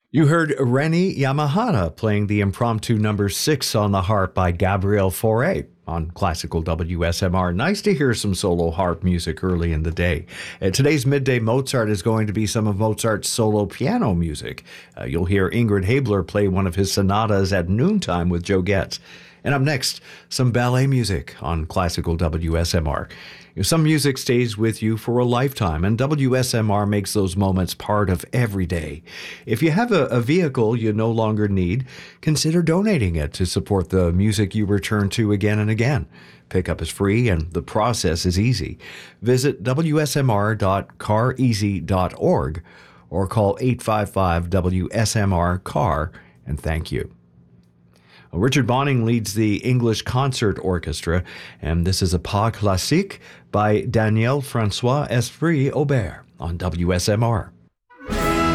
You heard Reni Yamahata playing the impromptu number 6 on the harp by Gabriel Fauré on Classical WSMR. Nice to hear some solo harp music early in the day. Today's Midday Mozart is going to be some of Mozart's solo piano music. You'll hear Ingrid Habler play one of his sonatas at noontime with Joe Getz. And up next, some ballet music on Classical WSMR. Some music stays with you for a lifetime, and WSMR makes those moments part of every day. If you have a vehicle you no longer need, consider donating it to support the music you return to again and again. Pickup is free and the process is easy. Visit wsmr.careasy.org or call 855-WSMR-CAR and thank you. Richard Bonning leads the English Concert Orchestra, and this is a Pas Classique by Daniel Francois Esprit Aubert on WSMR.